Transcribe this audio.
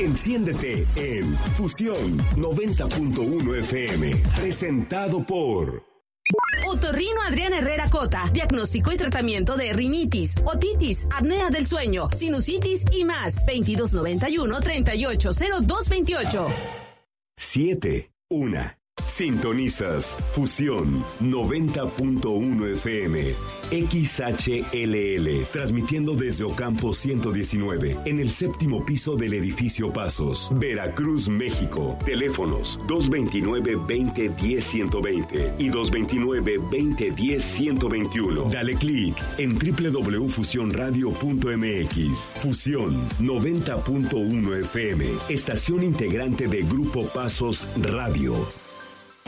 Enciéndete en Fusión 90.1 FM. Presentado por Otorrino Adrián Herrera Cota. Diagnóstico y tratamiento de rinitis, otitis, apnea del sueño, sinusitis y más. 2291-380228. 7-1. Sintonizas Fusión 90.1 FM XHLL, transmitiendo desde Ocampo 119 en el séptimo piso del edificio Pasos, Veracruz, México. Teléfonos 229-2010-120 y 229-2010-121. Dale clic en www.fusionradio.mx. Fusión 90.1 FM, estación integrante de Grupo Pasos Radio.